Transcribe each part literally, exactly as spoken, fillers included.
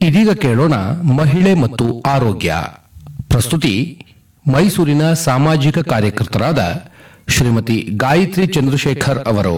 ಇದೀಗ ಕೇಳೋಣ ಮಹಿಳೆ ಮತ್ತು ಆರೋಗ್ಯ. ಪ್ರಸ್ತುತಿ ಮೈಸೂರಿನ ಸಾಮಾಜಿಕ ಕಾರ್ಯಕರ್ತರಾದ ಶ್ರೀಮತಿ ಗಾಯತ್ರಿ ಚಂದ್ರಶೇಖರ್ ಅವರು.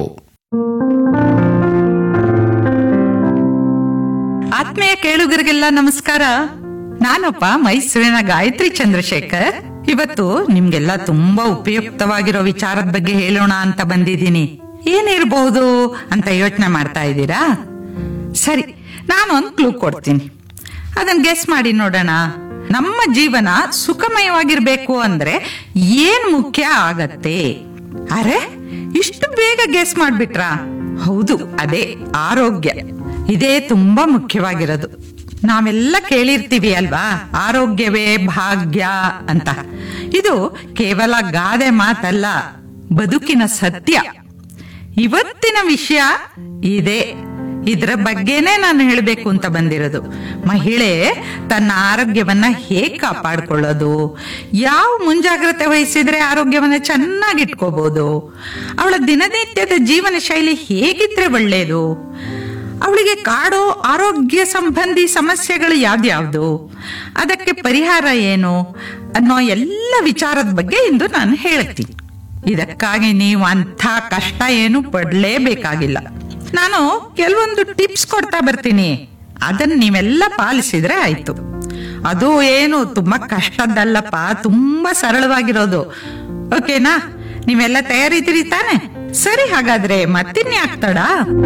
ಆತ್ಮೀಯ ಕೇಳುಗರಿಗೆಲ್ಲ ನಮಸ್ಕಾರ. ನಾನಪ್ಪ ಮೈಸೂರಿನ ಗಾಯತ್ರಿ ಚಂದ್ರಶೇಖರ್. ಇವತ್ತು ನಿಮ್ಗೆಲ್ಲ ತುಂಬಾ ಉಪಯುಕ್ತವಾಗಿರೋ ವಿಚಾರದ ಬಗ್ಗೆ ಹೇಳೋಣ ಅಂತ ಬಂದಿದ್ದೀನಿ. ಏನಿರಬಹುದು ಅಂತ ಯೋಚನೆ ಮಾಡ್ತಾ ಇದ್ದೀರಾ? ಸರಿ, ನಾನೊಂದು ಕ್ಲೂ ಕೊಡ್ತೀನಿ, ಅದನ್ನ ಗೆಸ್ ಮಾಡಿ ನೋಡೋಣ. ನಮ್ಮ ಜೀವನ ಸುಖಮಯವಾಗಿರ್ಬೇಕು ಅಂದ್ರೆ ಏನ್ ಮುಖ್ಯ ಆಗತ್ತೆ? ಅರೆ, ಇಷ್ಟು ಬೇಗ ಗೆಸ್ ಮಾಡ್ಬಿಟ್ರಾ? ಹೌದು, ಅದೇ ಆರೋಗ್ಯ. ಇದೇ ತುಂಬಾ ಮುಖ್ಯವಾಗಿರೋದು. ನಾವೆಲ್ಲ ಕೇಳಿರ್ತೀವಿ ಅಲ್ವಾ, ಆರೋಗ್ಯವೇ ಭಾಗ್ಯ ಅಂತ. ಇದು ಕೇವಲ ಗಾದೆ ಮಾತಲ್ಲ, ಬದುಕಿನ ಸತ್ಯ. ಇವತ್ತಿನ ವಿಷಯ ಇದೆ, ಇದರ ಬಗ್ಗೆನೇ ನಾನು ಹೇಳಬೇಕು ಅಂತ ಬಂದಿರೋದು. ಮಹಿಳೆ ತನ್ನ ಆರೋಗ್ಯವನ್ನ ಹೇಗೆ ಕಾಪಾಡ್ಕೊಳ್ಳೋದು, ಯಾವ ಮುಂಜಾಗ್ರತೆ ವಹಿಸಿದ್ರೆ ಆರೋಗ್ಯವನ್ನ ಚೆನ್ನಾಗಿ ಇಟ್ಕೋಬಹುದು, ಅವಳ ದಿನನಿತ್ಯದ ಜೀವನ ಶೈಲಿ ಹೇಗಿದ್ರೆ ಒಳ್ಳೇದು, ಅವಳಿಗೆ ಕಾಡೋ ಆರೋಗ್ಯ ಸಂಬಂಧಿ ಸಮಸ್ಯೆಗಳು ಯಾವ್ದ್ಯಾವ್ದು, ಅದಕ್ಕೆ ಪರಿಹಾರ ಏನು ಅನ್ನೋ ಎಲ್ಲ ವಿಚಾರದ ಬಗ್ಗೆ ಇಂದು ನಾನು ಹೇಳ್ತೀನಿ. ಇದಕ್ಕಾಗಿ ನೀವು ಅಂಥ ಕಷ್ಟ ಏನು ಪಡ್ಲೇಬೇಕಾಗಿಲ್ಲ. ನಾನು ಕೆಲವೊಂದು ಟಿಪ್ಸ್ ಕೊಡ್ತಾ ಬರ್ತೀನಿ, ಅದನ್ನ ನೀವೆಲ್ಲ ಪಾಲಿಸಿದ್ರೆ ಆಯ್ತು. ಅದು ಏನು ತುಂಬಾ ಕಷ್ಟದ್ದಲ್ಲಪ್ಪ, ತುಂಬಾ ಸರಳವಾಗಿರೋದು. ಓಕೆನಾ? ನೀವೆಲ್ಲ ತಯಾರಿದ್ದೀರಿ ತಾನೆ? ಸರಿ, ಹಾಗಾದ್ರೆ ಮತ್ತಿನ್ಯಾಕ್ ತಡ?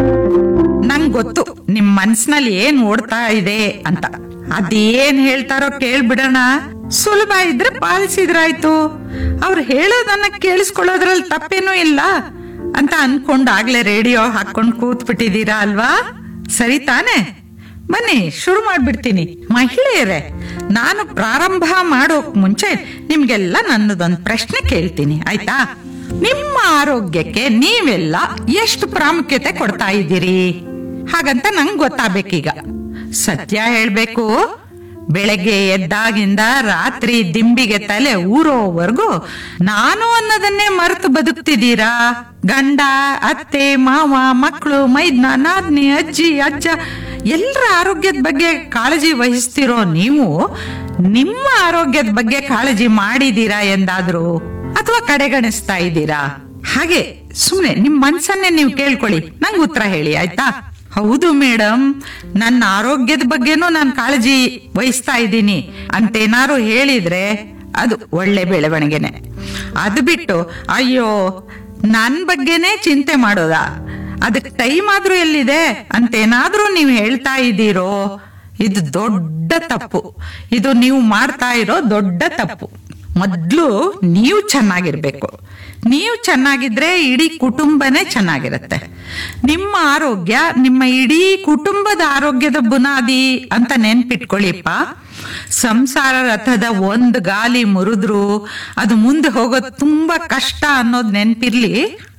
ನಂಗ್ ಗೊತ್ತು ನಿಮ್ ಮನ್ಸಿನಲ್ಲಿ ಏನ್ ಓಡ್ತಾ ಇದೆ ಅಂತ. ಅದೇನ್ ಹೇಳ್ತಾರೋ ಕೇಳ್ಬಿಡೋಣ. ಸುಲಭ ಇದ್ರೆ ಪಾಲಿಸಿದ್ರಾಯ್ತು. ಅವ್ರು ಹೇಳೋದನ್ನ ಕೇಳಿಸ್ಕೊಳ್ಳೋದ್ರಲ್ಲಿ ತಪ್ಪೇನೂ ಇಲ್ಲ ಅಂತ ಅನ್ಕೊಂಡ್ ಆಗ್ಲೇ ರೇಡಿಯೋ ಹಾಕೊಂಡ್ ಕೂತ್ ಬಿಟ್ಟಿದ್ದೀರಾ ಅಲ್ವಾ? ಸರಿ ತಾನೆ? ಬನ್ನಿ ಶುರು ಮಾಡ್ಬಿಡ್ತೀನಿ. ಮಹಿಳೆಯರೇ, ನಾನು ಪ್ರಾರಂಭ ಮಾಡೋಕ್ ಮುಂಚೆ ನಿಮ್ಗೆಲ್ಲ ನನ್ನದೊಂದು ಪ್ರಶ್ನೆ ಕೇಳ್ತೀನಿ, ಆಯ್ತಾ? ನಿಮ್ಮ ಆರೋಗ್ಯಕ್ಕೆ ನೀವೆಲ್ಲ ಎಷ್ಟು ಪ್ರಾಮುಖ್ಯತೆ ಕೊಡ್ತಾ ಇದ್ದೀರಿ ಹಾಗಂತ ನಂಗೆ ಗೊತ್ತಾಗ್ಬೇಕೀಗ. ಸತ್ಯ ಹೇಳ್ಬೇಕು, ಬೆಳಗ್ಗೆ ಎದ್ದಾಗಿಂದ ರಾತ್ರಿ ದಿಂಬಿಗೆ ತಲೆ ಊರೋವರೆಗೂ ನಾನು ಅನ್ನೋದನ್ನೇ ಮರೆತು ಬದುಕ್ತಿದ್ದೀರಾ? ಗಂಡ, ಅತ್ತೆ, ಮಾವ, ಮಕ್ಕಳು, ಮೈದ್ನ, ನಾದ್ನಿ, ಅಜ್ಜಿ, ಅಜ್ಜ ಎಲ್ಲರ ಆರೋಗ್ಯದ ಬಗ್ಗೆ ಕಾಳಜಿ ವಹಿಸ್ತಿರೋ ನೀವು ನಿಮ್ಮ ಆರೋಗ್ಯದ ಬಗ್ಗೆ ಕಾಳಜಿ ಮಾಡಿದೀರಾ ಎಂದಾದ್ರೂ, ಅಥವಾ ಕಡೆಗಣಿಸ್ತಾ ಇದ್ದೀರಾ? ಹಾಗೆ ಸುಮ್ನೆ ನಿಮ್ ಮನ್ಸನ್ನೇ ನೀವು ಕೇಳ್ಕೊಳ್ಳಿ, ನಂಗೆ ಉತ್ತರ ಹೇಳಿ, ಆಯ್ತಾ? ಹೌದು ಮೇಡಮ್, ನನ್ನ ಆರೋಗ್ಯದ ಬಗ್ಗೆನೂ ನಾನು ಕಾಳಜಿ ವಹಿಸ್ತಾ ಇದ್ದೀನಿ ಅಂತೇನಾರು ಹೇಳಿದ್ರೆ ಅದು ಒಳ್ಳೆ ಬೆಳವಣಿಗೆನೆ. ಅದು ಬಿಟ್ಟು ಅಯ್ಯೋ ನನ್ ಬಗ್ಗೆನೇ ಚಿಂತೆ ಮಾಡೋದಾ, ಅದಕ್ಕೆ ಟೈಮ್ ಆದ್ರೂ ಎಲ್ಲಿದೆ ಅಂತೇನಾದ್ರೂ ನೀವು ಹೇಳ್ತಾ ಇದ್ದೀರೋ, ಇದು ದೊಡ್ಡ ತಪ್ಪು. ಇದು ನೀವು ಮಾಡ್ತಾ ಇರೋ ದೊಡ್ಡ ತಪ್ಪು. ಮೊದ್ಲು ನೀವು ಚೆನ್ನಾಗಿರ್ಬೇಕು. ನೀವು ಚೆನ್ನಾಗಿದ್ರೆ ಇಡೀ ಕುಟುಂಬನೇ ಚೆನ್ನಾಗಿರುತ್ತೆ. ನಿಮ್ಮ ಆರೋಗ್ಯ ನಿಮ್ಮ ಇಡೀ ಕುಟುಂಬದ ಆರೋಗ್ಯದ ಬುನಾದಿ ಅಂತ ನೆನ್ಪಿಟ್ಕೊಳ್ಳಿಪ್ಪ. ಸಂಸಾರ ರಥದ ಒಂದ್ ಗಾಲಿ ಮುರಿದ್ರು ಅದು ಮುಂದೆ ಹೋಗೋದು ತುಂಬಾ ಕಷ್ಟ ಅನ್ನೋದು ನೆನ್ಪಿರ್ಲಿ.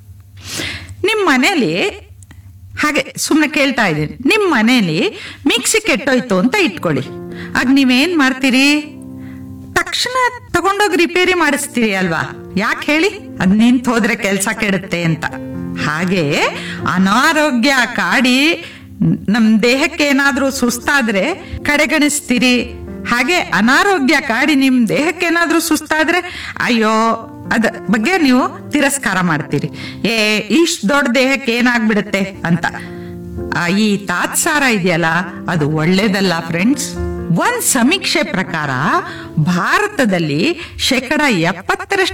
ನಿಮ್ ಮನೇಲಿ, ಹಾಗೆ ಸುಮ್ನೆ ಕೇಳ್ತಾ ಇದ್ದೀನಿ, ನಿಮ್ ಮನೇಲಿ ಮಿಕ್ಸಿ ಕೆಟ್ಟೋಯ್ತು ಅಂತ ಇಟ್ಕೊಳ್ಳಿ. ಆಗ ನೀವೇನ್ ಮಾಡ್ತೀರಿ? ತಕ್ಷಣ ತಗೊಂಡೋಗಿ ರಿಪೇರಿ ಮಾಡಿಸ್ತೀರಿ ಅಲ್ವಾ? ಯಾಕೆ ಹೇಳಿ? ಅದ್ ನಿಂತು ಹೋದ್ರೆ ಕೆಲ್ಸ ಕೆಡುತ್ತೆ ಅಂತ. ಹಾಗೆ ಅನಾರೋಗ್ಯ ಕಾಡಿ ನಮ್ ದೇಹಕ್ಕೆ ಏನಾದ್ರೂ ಸುಸ್ತಾದ್ರೆ ಕಡೆಗಣಿಸ್ತೀರಿ. ಹಾಗೆ ಅನಾರೋಗ್ಯ ಕಾಡಿ ನಿಮ್ ದೇಹಕ್ಕೆ ಏನಾದ್ರೂ ಸುಸ್ತಾದ್ರೆ ಅಯ್ಯೋ ಅದ ಬಗ್ಗೆ ನೀವು ತಿರಸ್ಕಾರ ಮಾಡ್ತೀರಿ. ಏ ಇಷ್ಟ ದೊಡ್ಡ ದೇಹಕ್ಕೆ ಏನಾಗ್ಬಿಡುತ್ತೆ ಅಂತ. ಈ ತಾತ್ಸಾರ ಇದೆಯಲ್ಲ, ಅದು ಒಳ್ಳೇದಲ್ಲ ಫ್ರೆಂಡ್ಸ್. ಒಂದ್ ಸಮೀಕ್ಷೆ ಪ್ರಕಾರ ಭಾರತದಲ್ಲಿ ಶೇಕಡ ಎಪ್ಪತ್ತರಷ್ಟು